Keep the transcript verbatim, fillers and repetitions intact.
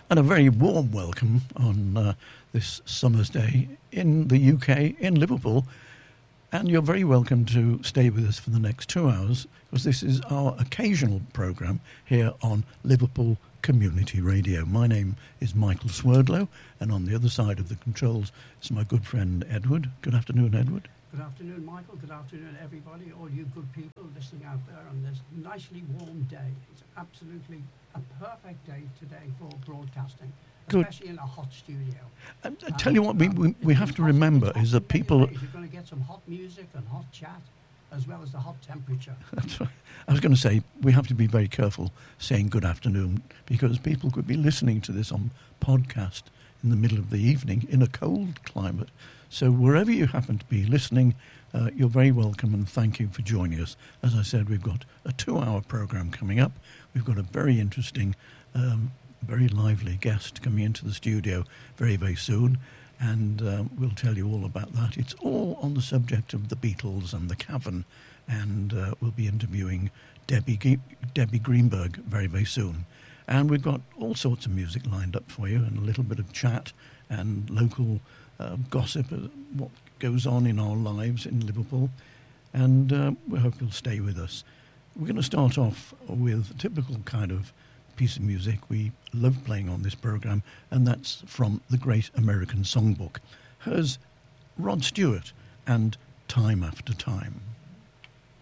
And a very warm welcome on uh, this summer's day in the U K, in Liverpool. And you're very welcome to stay with us for the next two hours, because this is our occasional programme here on Liverpool Community Radio. My name is Michael Swerdlow, and on the other side of the controls is my good friend Edward. Good afternoon, Edward. Good afternoon, Michael. Good afternoon, everybody, all you good people listening out there on this nicely warm day. It's absolutely a perfect day today for broadcasting, Good. Especially in a hot studio. I, I tell you what, we, we, we have to remember is that people... Days, you're going to get some hot music and hot chat, as well as the hot temperature. That's right. I was going to say, we have to be very careful saying good afternoon, because people could be listening to this on podcast in the middle of the evening in a cold climate. So wherever you happen to be listening, uh, you're very welcome, and thank you for joining us. As I said, we've got a two-hour programme coming up. We've got a very interesting, um, very lively guest coming into the studio very, very soon, and um, we'll tell you all about that. It's all on the subject of the Beatles and the Cavern, and uh, we'll be interviewing Debbie, Ge- Debbie Greenberg very, very soon. And we've got all sorts of music lined up for you, and a little bit of chat and local uh, gossip of what goes on in our lives in Liverpool. And uh, we hope you'll stay with us. We're going to start off with a typical kind of piece of music we love playing on this programme, and that's from the Great American Songbook. Here's Rod Stewart and Time After Time.